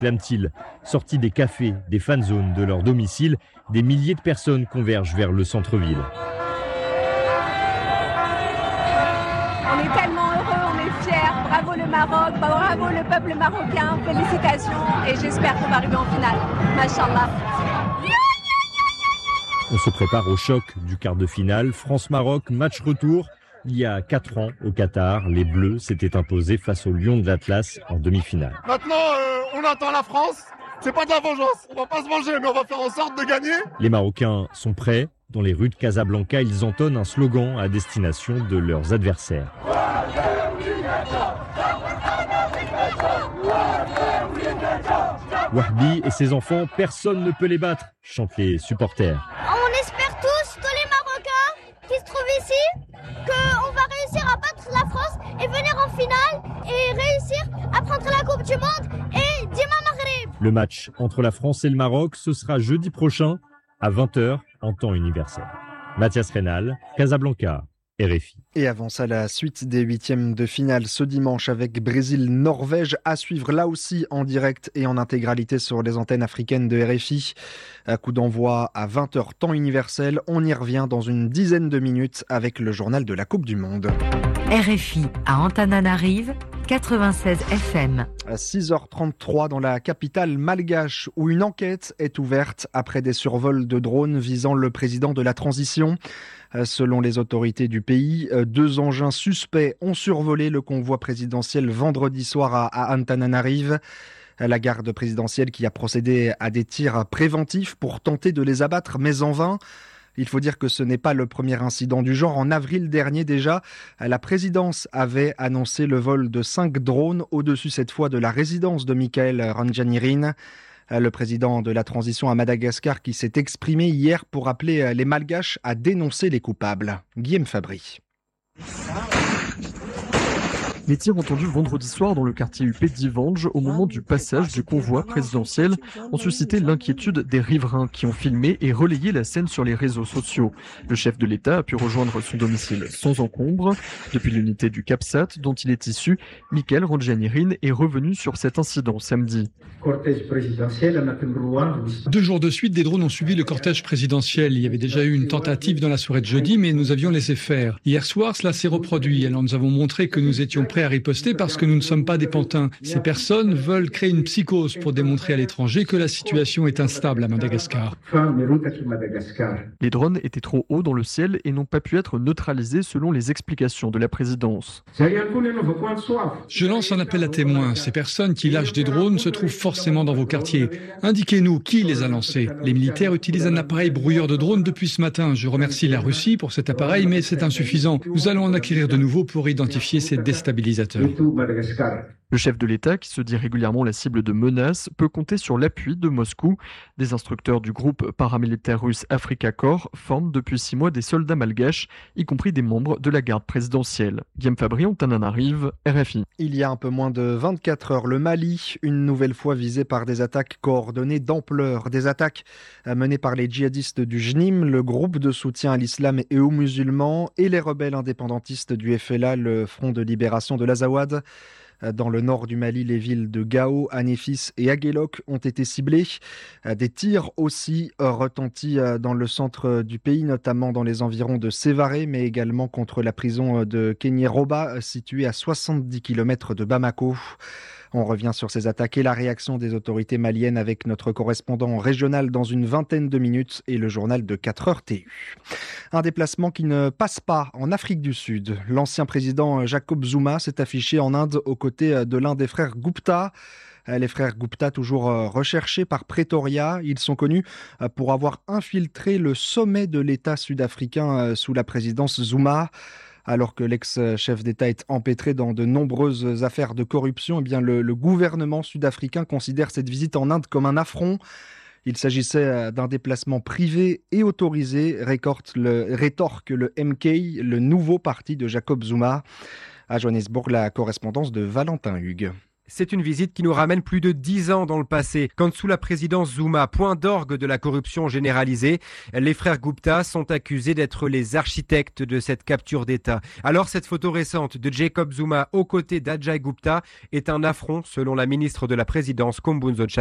Clament-ils. Sortis des cafés, des fan zones de leur domicile, des milliers de personnes convergent vers le centre-ville. On est tellement heureux, on est fiers. Bravo le Maroc, bravo le peuple marocain. Félicitations et j'espère qu'on va arriver en finale. Machallah. On se prépare au choc du quart de finale. France-Maroc, match retour. Il y a 4 ans, au Qatar, les Bleus s'étaient imposés face aux Lions de l'Atlas en demi-finale. Maintenant, on attend la France. C'est pas de la vengeance. On va pas se venger, mais on va faire en sorte de gagner. Les Marocains sont prêts. Dans les rues de Casablanca, ils entonnent un slogan à destination de leurs adversaires. Wahbi et ses enfants, personne ne peut les battre, chantent les supporters. On espère tous les Marocains qui se trouvent ici, qu'on va réussir à battre la France et venir en finale et réussir à prendre la Coupe du Monde et Dima Maghreb. Le match entre la France et le Maroc, ce sera jeudi prochain à 20h en temps universel. Mathias Reynal, Casablanca, RFI. Et avant ça, la suite des huitièmes de finale ce dimanche avec Brésil-Norvège à suivre là aussi en direct et en intégralité sur les antennes africaines de RFI. Coup d'envoi à 20h temps universel. On y revient dans une dizaine de minutes avec le journal de la Coupe du Monde. RFI à Antananarive, 96 FM. À 6h33 dans la capitale malgache où une enquête est ouverte après des survols de drones visant le président de la transition. Selon les autorités du pays, 2 engins suspects ont survolé le convoi présidentiel vendredi soir à Antananarive. La garde présidentielle qui a procédé à des tirs préventifs pour tenter de les abattre, mais en vain. Il faut dire que ce n'est pas le premier incident du genre. En avril dernier déjà, la présidence avait annoncé le vol de 5 drones au-dessus cette fois de la résidence de Michael Randjanirin. Le président de la transition à Madagascar qui s'est exprimé hier pour appeler les Malgaches à dénoncer les coupables. Guillaume Fabry. Les tirs entendus vendredi soir dans le quartier UP d'Ivange au moment du passage du convoi présidentiel ont suscité l'inquiétude des riverains qui ont filmé et relayé la scène sur les réseaux sociaux. Le chef de l'État a pu rejoindre son domicile sans encombre. Depuis l'unité du CAPSAT dont il est issu, Michael Randjanirin est revenu sur cet incident samedi. 2 jours de suite, des drones ont suivi le cortège présidentiel. Il y avait déjà eu une tentative dans la soirée de jeudi, mais nous avions laissé faire. Hier soir, cela s'est reproduit. Alors nous avons montré que nous étions prêts à riposter parce que nous ne sommes pas des pantins. Ces personnes veulent créer une psychose pour démontrer à l'étranger que la situation est instable à Madagascar. Les drones étaient trop hauts dans le ciel et n'ont pas pu être neutralisés selon les explications de la présidence. Je lance un appel à témoins. Ces personnes qui lâchent des drones se trouvent forcément dans vos quartiers. Indiquez-nous qui les a lancés. Les militaires utilisent un appareil brouilleur de drones depuis ce matin. Je remercie la Russie pour cet appareil, mais c'est insuffisant. Nous allons en acquérir de nouveaux pour identifier ces déstabilisateurs. Le chef de l'État, qui se dit régulièrement la cible de menaces, peut compter sur l'appui de Moscou. Des instructeurs du groupe paramilitaire russe Afrika Korps forment depuis 6 mois des soldats malgaches, y compris des membres de la garde présidentielle. Guillaume Fabry, Antananarive, RFI. Il y a un peu moins de 24 heures, le Mali, une nouvelle fois visé par des attaques coordonnées d'ampleur. Des attaques menées par les djihadistes du JNIM, le groupe de soutien à l'islam et aux musulmans, et les rebelles indépendantistes du FLA, le Front de libération de l'Azawad. Dans le nord du Mali, les villes de Gao, Anéfis et Aguelok ont été ciblées. Des tirs aussi retentis dans le centre du pays, notamment dans les environs de Sévaré, mais également contre la prison de Kéniéroba, située à 70 km de Bamako. On revient sur ces attaques et la réaction des autorités maliennes avec notre correspondant régional dans une vingtaine de minutes et le journal de 4h TU. Un déplacement qui ne passe pas en Afrique du Sud. L'ancien président Jacob Zuma s'est affiché en Inde aux côtés de l'un des frères Gupta. Les frères Gupta, toujours recherchés par Pretoria, ils sont connus pour avoir infiltré le sommet de l'État sud-africain sous la présidence Zuma. Alors que l'ex-chef d'État est empêtré dans de nombreuses affaires de corruption, eh bien le gouvernement sud-africain considère cette visite en Inde comme un affront. Il s'agissait d'un déplacement privé et autorisé, rétorque le MK, le nouveau parti de Jacob Zuma. À Johannesburg, la correspondance de Valentin Hugues. c'est une visite qui nous ramène plus de 10 ans dans le passé, quand sous la présidence Zuma, point d'orgue de la corruption généralisée, les frères Gupta sont accusés d'être les architectes de cette capture d'État. Alors cette photo récente de Jacob Zuma aux côtés d'Ajay Gupta est un affront selon la ministre de la Présidence Kumbunzo